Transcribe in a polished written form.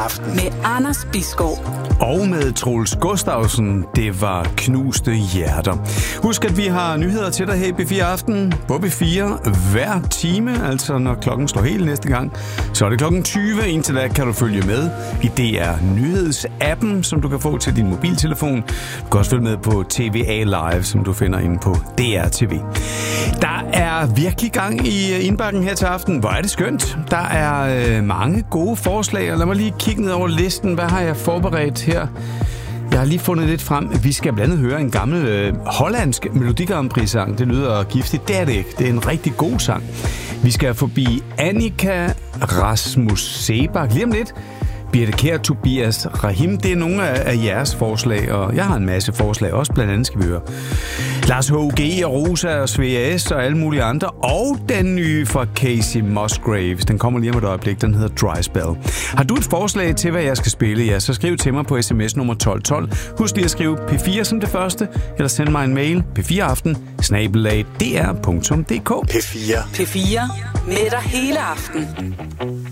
Aften. Med Anders Bisgaard. Og med Troels Gustavsen, det var Knuste Hjerter. Husk, at vi har nyheder til dig her i B4 Aften på B4 hver time. Altså når klokken slår helt næste gang, så er det klokken 20. Indtil da kan du følge med i DR Nyhedsappen, som du kan få til din mobiltelefon. Du kan også følge med på TVA Live, som du finder inde på DR TV. Der er virkelig gang i indbakken her til aften. Hvor er det skønt. Der er mange gode forslag, og lad mig lige kigge ned over listen. Hvad har jeg forberedt her? Jeg har lige fundet lidt frem. Vi skal blandt andet høre en gammel hollandsk Melodi Grand Prix-sang. Det lyder giftigt. Det er det ikke. Det er en rigtig god sang. Vi skal forbi Annika Rasmus Sebak lige om lidt. Birte Kjær, Tobias Rahim, det er nogle af jeres forslag, og jeg har en masse forslag også, blandt andet skal vi høre Lars H.G. og Rosa og Svea S. og alle mulige andre, og den nye fra Casey Musgraves, den kommer lige om et øjeblik, den hedder Dry Spell. Har du et forslag til, hvad jeg skal spille, ja, så skriv til mig på sms nummer 1212. Husk lige at skrive P4 som det første, eller send mig en mail, p4aften@dr.dk. P4. P4 med dig hele aften.